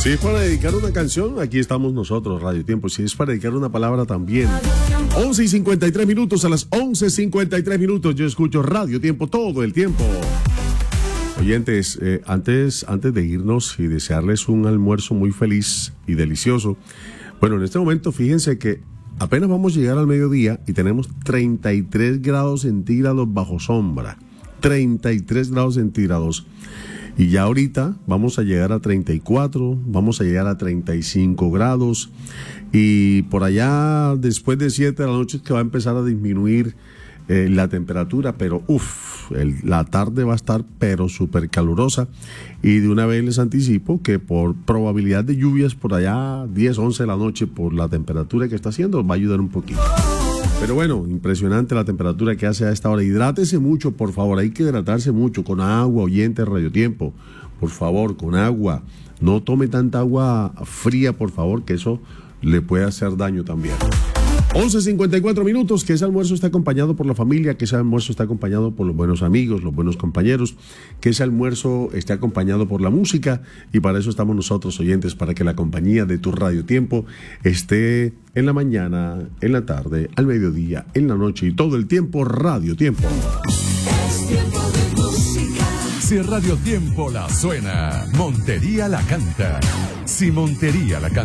Si es para dedicar una canción, aquí estamos nosotros, Radio Tiempo. Si es para dedicar una palabra también. 11:53, a las 11:53, yo escucho Radio Tiempo todo el tiempo. Oyentes, antes de irnos y desearles un almuerzo muy feliz y delicioso, bueno, en este momento fíjense que apenas vamos a llegar al mediodía y tenemos 33 grados centígrados bajo sombra. 33 grados centígrados. Y ya ahorita vamos a llegar a 34, vamos a llegar a 35 grados. Y por allá, después de 7 de la noche, es que va a empezar a disminuir la temperatura, pero la tarde va a estar pero súper calurosa. Y de una vez les anticipo que por probabilidad de lluvias por allá 10, 11 de la noche, por la temperatura que está haciendo, va a ayudar un poquito. Pero bueno, impresionante la temperatura que hace a esta hora. Hidrátese mucho, por favor, hay que hidratarse mucho con agua, oyente Radio Tiempo. Por favor, con agua. No tome tanta agua fría, por favor, que eso le puede hacer daño también. 11:54, que ese almuerzo está acompañado por la familia, que ese almuerzo está acompañado por los buenos amigos, los buenos compañeros, que ese almuerzo esté acompañado por la música, y para eso estamos nosotros, oyentes, para que la compañía de tu Radio Tiempo esté en la mañana, en la tarde, al mediodía, en la noche y todo el tiempo. Radio Tiempo. Es tiempo de música. Si Radio Tiempo la suena, Montería la canta. Si Montería la canta.